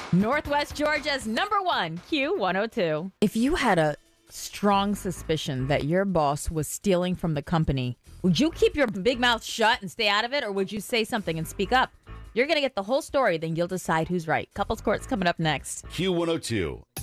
Northwest Georgia's number one, Q102. If you had a strong suspicion that your boss was stealing from the company, would you keep your big mouth shut and stay out of it, or would you say something and speak up? You're going to get the whole story, then you'll decide who's right. Couples Court's coming up next. Q102.